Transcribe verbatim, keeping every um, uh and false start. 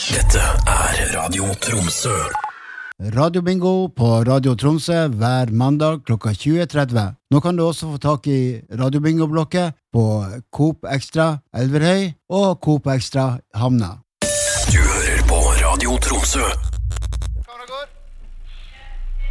Dette er Radio Tromsø. Radio Bingo på Radio Tromsø hver mandag klokka tjue tretti. Nå kan du også få tak i Radio Bingo-blokket på Coop Extra Elverhøy og Coop Extra Hamna. Du hører på Radio Tromsø.